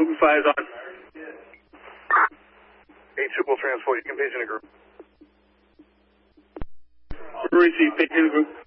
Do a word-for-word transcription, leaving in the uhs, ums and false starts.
Open five is on. eight triple transport, you can page in a group. Receive, page in a group.